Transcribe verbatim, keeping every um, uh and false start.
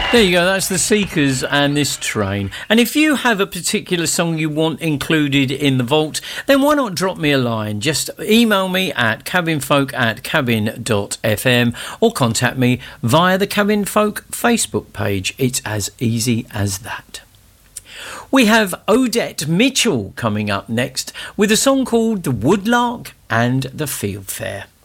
There you go, that's the Seekers and This Train. And if you have a particular song you want included in the vault, then why not drop me a line? Just email me at cabinfolk at cabin dot f m or contact me via the Cabin Folk Facebook page. It's as easy as that. We have Odette Mitchell coming up next with a song called The Woodlark and the Fieldfare.